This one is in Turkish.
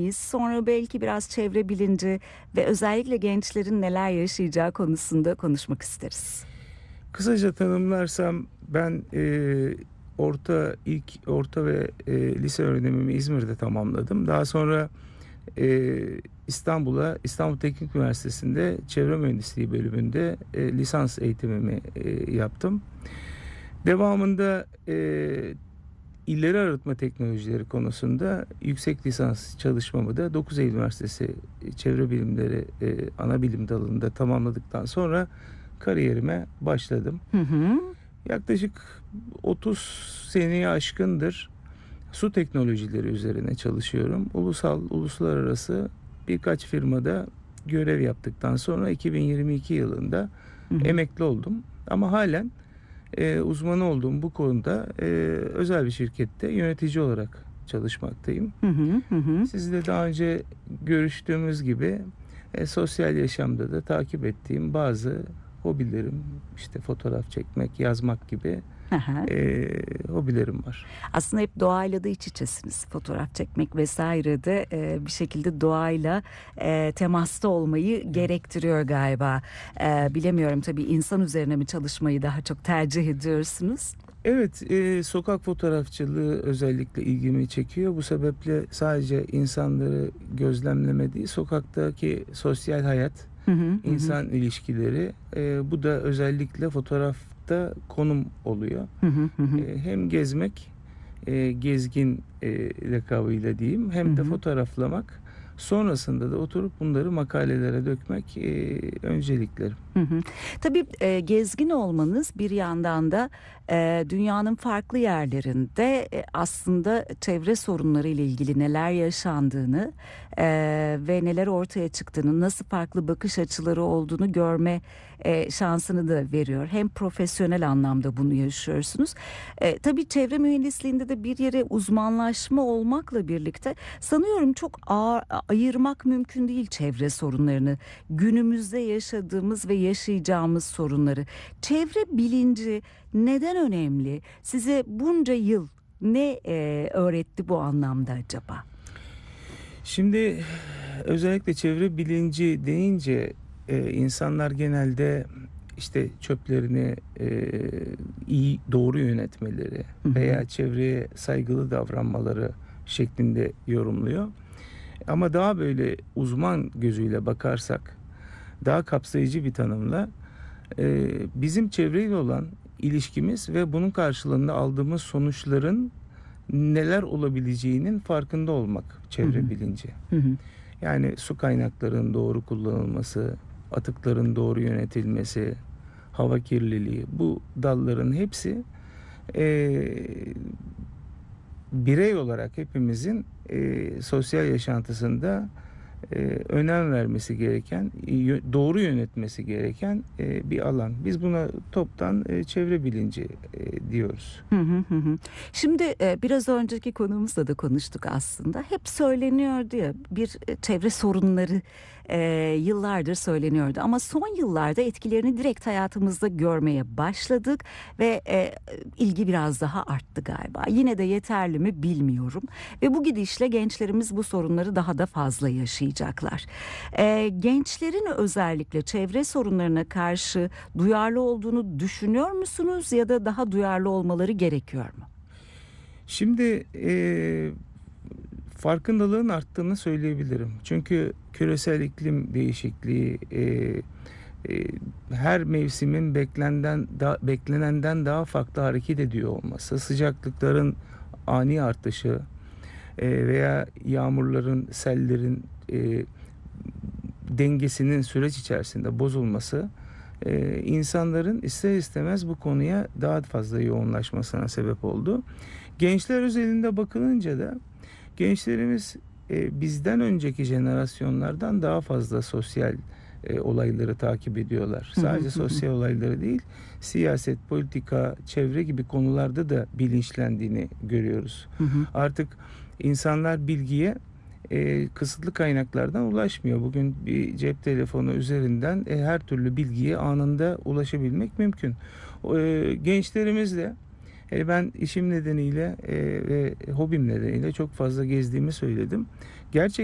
miyiz? Sonra belki biraz çevre bilinci ve özellikle gençlerin neler yaşayacağı konusunda konuşmak isteriz. Kısaca tanımlarsam ben ilk orta ve lise öğrenimimi İzmir'de tamamladım. Daha sonra İstanbul Teknik Üniversitesi'nde Çevre Mühendisliği bölümünde lisans eğitimimi yaptım. Devamında ileri arıtma teknolojileri konusunda yüksek lisans çalışmamı da 9 Eylül Üniversitesi Çevre Bilimleri ana bilim dalında tamamladıktan sonra kariyerime başladım. Hı hı. Yaklaşık 30 seneyi aşkındır su teknolojileri üzerine çalışıyorum. Uluslararası birkaç firmada görev yaptıktan sonra 2022 yılında emekli oldum. Ama halen uzmanı olduğum bu konuda özel bir şirkette yönetici olarak çalışmaktayım. Sizle daha önce görüştüğümüz gibi sosyal yaşamda da takip ettiğim bazı hobilerim, işte fotoğraf çekmek, yazmak gibi hobilerim var. Aslında hep doğayla da iç içesiniz. Fotoğraf çekmek vesaire de bir şekilde doğayla temasta olmayı gerektiriyor galiba. Bilemiyorum, tabii insan üzerine mi çalışmayı daha çok tercih ediyorsunuz? Evet, sokak fotoğrafçılığı özellikle ilgimi çekiyor. Bu sebeple sadece insanları gözlemleme değil, sokaktaki sosyal hayat, insan ilişkileri, bu da özellikle fotoğrafta konum oluyor. Hem gezmek, gezgin lakabıyla diyeyim, hem de fotoğraflamak. Sonrasında da oturup bunları makalelere dökmek önceliklerim. Tabii gezgin olmanız bir yandan da dünyanın farklı yerlerinde aslında çevre sorunları ile ilgili neler yaşandığını ve neler ortaya çıktığını, nasıl farklı bakış açıları olduğunu görme şansını da veriyor. Hem profesyonel anlamda bunu yaşıyorsunuz. Tabii çevre mühendisliğinde de bir yere uzmanlaşma olmakla birlikte sanıyorum çok ayırmak mümkün değil çevre sorunlarını. Günümüzde yaşadığımız ve yaşayacağımız sorunları. Çevre bilinci neden önemli? Size bunca yıl ne öğretti bu anlamda acaba? Şimdi özellikle çevre bilinci deyince insanlar genelde işte çöplerini doğru yönetmeleri veya çevreye saygılı davranmaları şeklinde yorumluyor. Ama daha böyle uzman gözüyle bakarsak, daha kapsayıcı bir tanımla bizim çevreyle olan ilişkimiz ve bunun karşılığında aldığımız sonuçların neler olabileceğinin farkında olmak çevre bilinci. Yani su kaynaklarının doğru kullanılması, atıkların doğru yönetilmesi, hava kirliliği, bu dalların hepsi birey olarak hepimizin sosyal yaşantısında önem vermesi gereken, doğru yönetmesi gereken bir alan. Biz buna toptan çevre bilinci diyoruz. Şimdi biraz önceki konumuzda da konuştuk aslında. Hep söyleniyordu ya, bir çevre sorunları yıllardır söyleniyordu. Ama son yıllarda etkilerini direkt hayatımızda görmeye başladık ve ilgi biraz daha arttı galiba. Yine de yeterli mi bilmiyorum. Ve bu gidişle gençlerimiz bu sorunları daha da fazla yaşayacaklar. Gençlerin özellikle çevre sorunlarına karşı duyarlı olduğunu düşünüyor musunuz ya da daha duyarlı olmaları gerekiyor mu? Şimdi farkındalığın arttığını söyleyebilirim. Çünkü küresel iklim değişikliği, her mevsimin beklenenden daha farklı hareket ediyor olması, sıcaklıkların ani artışı veya yağmurların, sellerin dengesinin süreç içerisinde bozulması insanların ister istemez bu konuya daha fazla yoğunlaşmasına sebep oldu. Gençler özelinde bakılınca da gençlerimiz bizden önceki jenerasyonlardan daha fazla sosyal olayları takip ediyorlar. Sadece sosyal olayları değil, siyaset, politika, çevre gibi konularda da bilinçlendiğini görüyoruz. Artık insanlar bilgiye kısıtlı kaynaklardan ulaşmıyor. Bugün bir cep telefonu üzerinden her türlü bilgiye anında ulaşabilmek mümkün. Gençlerimiz de ben işim nedeniyle ve hobim nedeniyle çok fazla gezdiğimi söyledim. Gerçekten